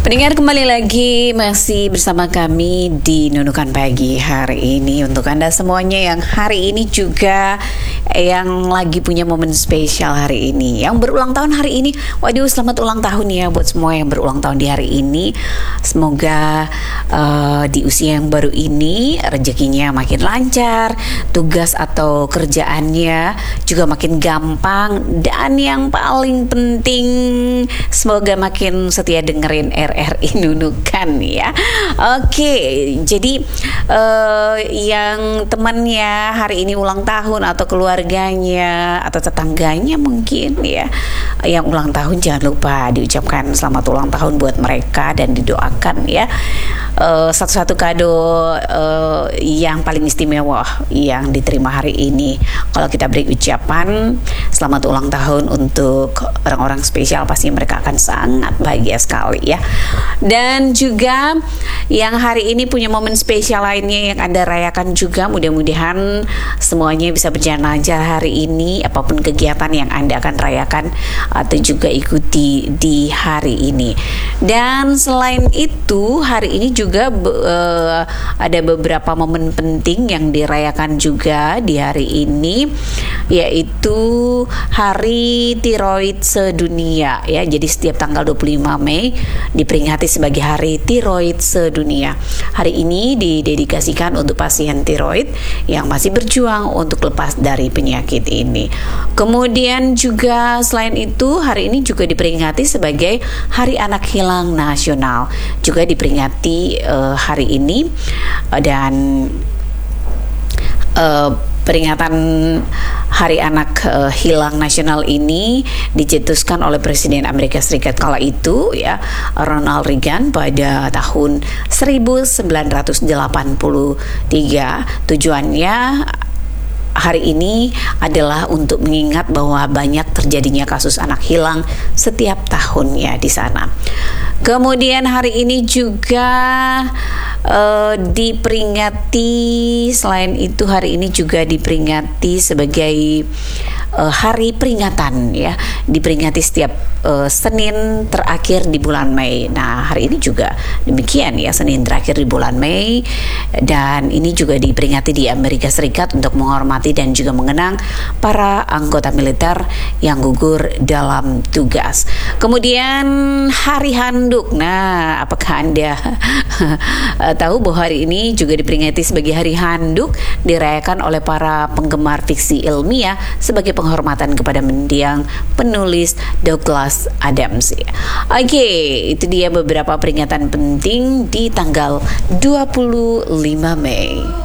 Pendengar, kembali lagi masih bersama kami di Nunukan Pagi hari ini. Untuk Anda semuanya yang hari ini juga yang lagi punya momen spesial hari ini, yang berulang tahun hari ini, waduh, selamat ulang tahun ya buat semua yang berulang tahun di hari ini. Semoga di usia yang baru ini rezekinya makin lancar, tugas atau kerjaannya juga makin gampang, dan yang paling penting semoga makin setia dengerin RRI Nunukan ya. Oke, jadi yang temannya hari ini ulang tahun atau keluarganya atau tetangganya mungkin ya yang ulang tahun, jangan lupa diucapkan selamat ulang tahun buat mereka dan didoakan ya. Satu-satu kado yang paling istimewa yang diterima hari ini, kalau kita beri ucapan selamat ulang tahun untuk orang-orang spesial, pasti mereka akan sangat bahagia sekali ya. Dan juga yang hari ini punya momen spesial lainnya yang Anda rayakan juga, mudah-mudahan semuanya bisa berjalan lancar hari ini, apapun kegiatan yang Anda akan rayakan atau juga ikuti di hari ini. Dan selain itu, hari ini juga ada beberapa momen penting yang dirayakan juga di hari ini, yaitu Hari Tiroid Sedunia ya. Jadi setiap tanggal 25 Mei diperingati sebagai Hari Tiroid Sedunia. Hari ini didedikasikan untuk pasien tiroid yang masih berjuang untuk lepas dari penyakit ini. Kemudian juga selain itu, hari ini juga diperingati sebagai Hari Anak Hilang Nasional. Juga diperingati hari ini, dan peringatan Hari Anak Hilang Nasional ini dicetuskan oleh Presiden Amerika Serikat kala itu ya, Ronald Reagan, pada tahun 1983. Tujuannya hari ini adalah untuk mengingat bahwa banyak terjadinya kasus anak hilang setiap tahunnya di sana. Kemudian hari ini juga diperingati, selain itu hari ini juga diperingati sebagai hari peringatan ya, diperingati setiap Senin terakhir di bulan Mei. Nah, hari ini juga demikian ya, Senin terakhir di bulan Mei, dan ini juga diperingati di Amerika Serikat untuk menghormati dan juga mengenang para anggota militer yang gugur dalam tugas. Kemudian Hari Handuk. Nah, apakah Anda tahu bahwa hari ini juga diperingati sebagai Hari Handuk, dirayakan oleh para penggemar fiksi ilmiah sebagai penghormatan kepada mendiang penulis Douglas Adams. Oke, itu dia beberapa peringatan penting di tanggal 25 Mei.